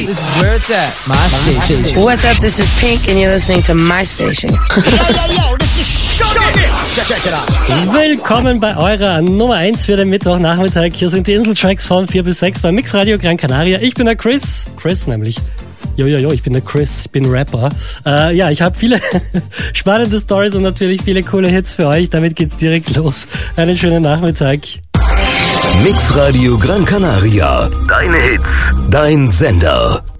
This is where it's at. My station. What's up? This is Pink and you're listening to my station. Yo, this is Check it out. Willkommen bei eurer Nummer 1 für den Mittwochnachmittag. Hier sind die Inseltracks von 4 bis 6 bei Mixradio Gran Canaria. Ich bin der Chris nämlich. Jo, ich bin der Chris, ich bin Rapper. Ich habe viele spannende Stories und natürlich viele coole Hits für euch. Damit geht's direkt los. Einen schönen Nachmittag. Mixradio Gran Canaria. Deine Hits, dein Sender.